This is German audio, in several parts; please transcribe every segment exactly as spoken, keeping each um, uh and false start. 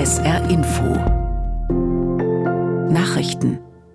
S R Info Nachrichten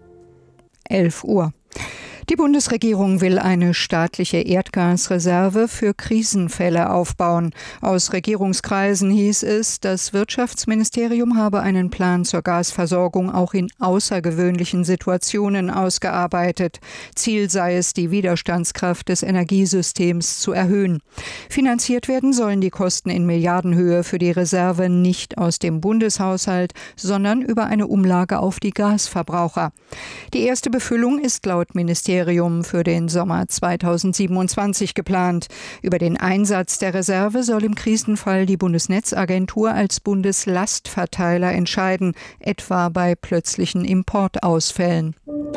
elf Uhr. Die Bundesregierung will eine staatliche Erdgasreserve für Krisenfälle aufbauen. Aus Regierungskreisen hieß es, das Wirtschaftsministerium habe einen Plan zur Gasversorgung auch in außergewöhnlichen Situationen ausgearbeitet. Ziel sei es, die Widerstandskraft des Energiesystems zu erhöhen. Finanziert werden sollen die Kosten in Milliardenhöhe für die Reserve nicht aus dem Bundeshaushalt, sondern über eine Umlage auf die Gasverbraucher. Die erste Befüllung ist laut Ministerium für den Sommer zweitausendsiebenundzwanzig geplant. Über den Einsatz der Reserve soll im Krisenfall die Bundesnetzagentur als Bundeslastverteiler entscheiden, etwa bei plötzlichen Importausfällen.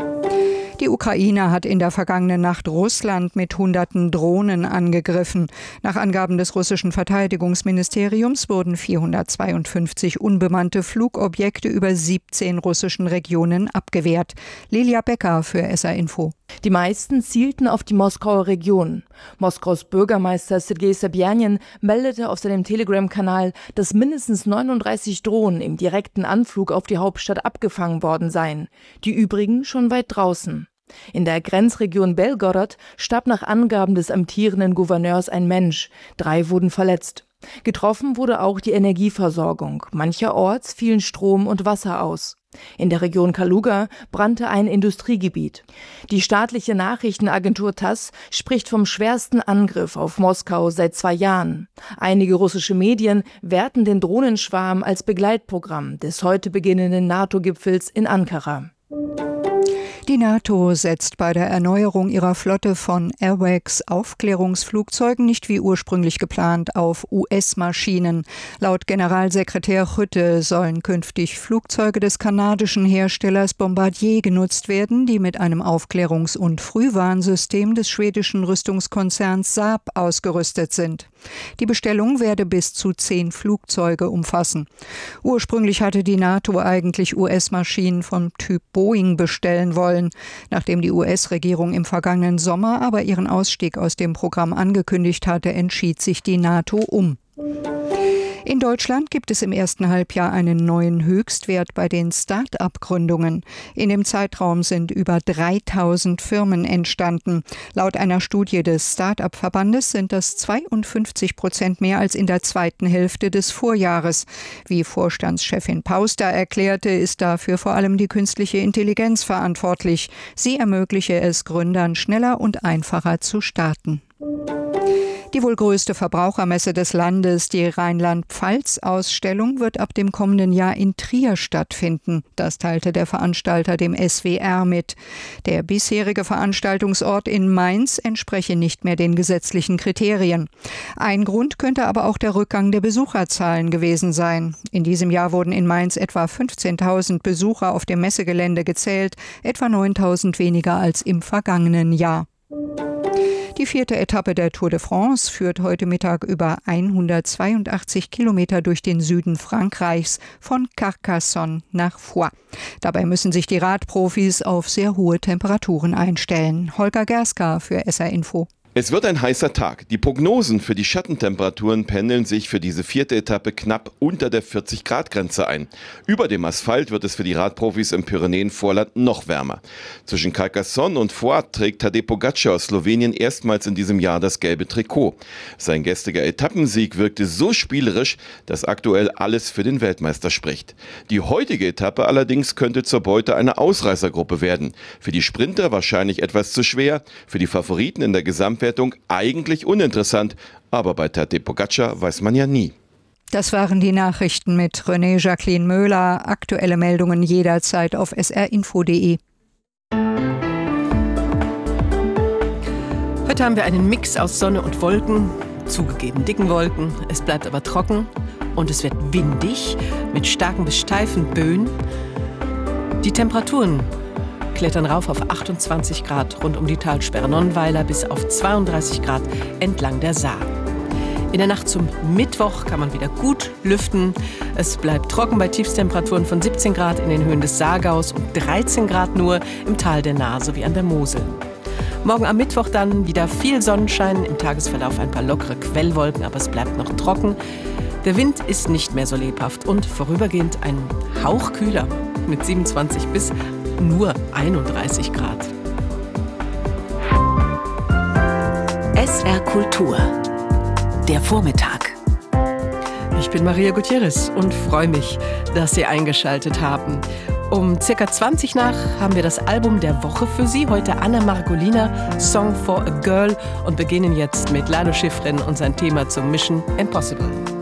Die Ukraine hat in der vergangenen Nacht Russland mit hunderten Drohnen angegriffen. Nach Angaben des russischen Verteidigungsministeriums wurden vierhundertzweiundfünfzig unbemannte Flugobjekte über siebzehn russischen Regionen abgewehrt. Lilia Becker für S R Info. Die meisten zielten auf die Moskauer Region. Moskaus Bürgermeister Sergei Sobjanin meldete auf seinem Telegram-Kanal, dass mindestens neununddreißig Drohnen im direkten Anflug auf die Hauptstadt abgefangen worden seien. Die übrigen schon weit draußen. In der Grenzregion Belgorod starb nach Angaben des amtierenden Gouverneurs ein Mensch. Drei wurden verletzt. Getroffen wurde auch die Energieversorgung. Mancherorts fielen Strom und Wasser aus. In der Region Kaluga brannte ein Industriegebiet. Die staatliche Nachrichtenagentur TASS spricht vom schwersten Angriff auf Moskau seit zwei Jahren. Einige russische Medien werten den Drohnenschwarm als Begleitprogramm des heute beginnenden NATO-Gipfels in Ankara. Die NATO setzt bei der Erneuerung ihrer Flotte von Airwax-Aufklärungsflugzeugen nicht wie ursprünglich geplant auf U S-Maschinen. Laut Generalsekretär Rutte sollen künftig Flugzeuge des kanadischen Herstellers Bombardier genutzt werden, die mit einem Aufklärungs- und Frühwarnsystem des schwedischen Rüstungskonzerns Saab ausgerüstet sind. Die Bestellung werde bis zu zehn Flugzeuge umfassen. Ursprünglich hatte die NATO eigentlich U S-Maschinen vom Typ Boeing bestellen wollen. Nachdem die U S-Regierung im vergangenen Sommer aber ihren Ausstieg aus dem Programm angekündigt hatte, entschied sich die NATO um. In Deutschland gibt es im ersten Halbjahr einen neuen Höchstwert bei den Start-up-Gründungen. In dem Zeitraum sind über dreitausend Firmen entstanden. Laut einer Studie des Start-up-Verbandes sind das zweiundfünfzig Prozent mehr als in der zweiten Hälfte des Vorjahres. Wie Vorstandschefin Pauster erklärte, ist dafür vor allem die künstliche Intelligenz verantwortlich. Sie ermögliche es Gründern schneller und einfacher zu starten. Die wohl größte Verbrauchermesse des Landes, die Rheinland-Pfalz-Ausstellung, wird ab dem kommenden Jahr in Trier stattfinden. Das teilte der Veranstalter dem S W R mit. Der bisherige Veranstaltungsort in Mainz entspreche nicht mehr den gesetzlichen Kriterien. Ein Grund könnte aber auch der Rückgang der Besucherzahlen gewesen sein. In diesem Jahr wurden in Mainz etwa fünfzehntausend Besucher auf dem Messegelände gezählt, etwa neuntausend weniger als im vergangenen Jahr. Die vierte Etappe der Tour de France führt heute Mittag über hundertzweiundachtzig Kilometer durch den Süden Frankreichs von Carcassonne nach Foix. Dabei müssen sich die Radprofis auf sehr hohe Temperaturen einstellen. Holger Gerska für S R Info. Es wird ein heißer Tag. Die Prognosen für die Schattentemperaturen pendeln sich für diese vierte Etappe knapp unter der vierzig Grad Grenze ein. Über dem Asphalt wird es für die Radprofis im Pyrenäenvorland noch wärmer. Zwischen Carcassonne und Foix trägt Tadej Pogačar aus Slowenien erstmals in diesem Jahr das gelbe Trikot. Sein gestriger Etappensieg wirkte so spielerisch, dass aktuell alles für den Weltmeister spricht. Die heutige Etappe allerdings könnte zur Beute einer Ausreißergruppe werden. Für die Sprinter wahrscheinlich etwas zu schwer, für die Favoriten in der Gesamtwertung eigentlich uninteressant, aber bei Tadej Pogačar weiß man ja nie. Das waren die Nachrichten mit René Jacqueline Möhler. Aktuelle Meldungen jederzeit auf s r info punkt d e. Heute haben wir einen Mix aus Sonne und Wolken, zugegeben dicken Wolken. Es bleibt aber trocken und es wird windig mit starken bis steifen Böen. Die Temperaturen klettern rauf auf achtundzwanzig Grad rund um die Talsperre Nonnweiler bis auf zweiunddreißig Grad entlang der Saar. In der Nacht zum Mittwoch kann man wieder gut lüften. Es bleibt trocken bei Tiefstemperaturen von siebzehn Grad in den Höhen des Saargaus und dreizehn Grad nur im Tal der Nahe sowie an der Mosel. Morgen am Mittwoch dann wieder viel Sonnenschein, im Tagesverlauf ein paar lockere Quellwolken, aber es bleibt noch trocken. Der Wind ist nicht mehr so lebhaft und vorübergehend ein Hauch kühler mit siebenundzwanzig bis nur einunddreißig Grad. S R Kultur. Der Vormittag. Ich bin Maria Gutierrez und freue mich, dass Sie eingeschaltet haben. Um circa zwanzig nach haben wir das Album der Woche für Sie. Heute Anna Margolina, Song for a Girl, und beginnen jetzt mit Lalo Schifrin und sein Thema zum Mission Impossible.